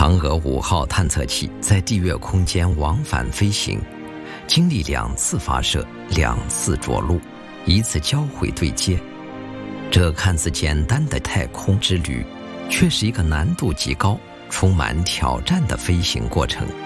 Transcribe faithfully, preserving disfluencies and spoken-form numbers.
嫦娥五号探测器在地月空间往返飞行，经历两次发射、两次着陆、一次交会对接。这看似简单的太空之旅，却是一个难度极高、充满挑战的飞行过程。